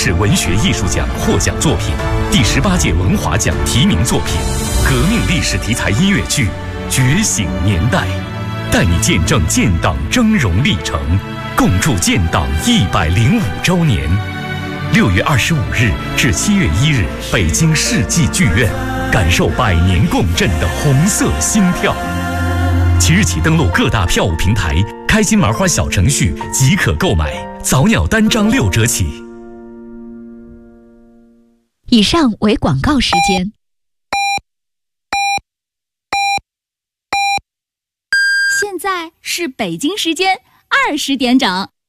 市文学艺术奖获奖作品，第18届文华奖提名作品，革命历史题材音乐剧《觉醒年代》，带你见证建党峥嵘历程，共筑建党105周年。6月25日至7月1日，北京世纪剧院，感受百年共振的红色心跳。即日起登录各大票务平台，开心麻花小程序即可购买，早鸟单张6折起。 以上为广告时间。 现在是北京时间20点整。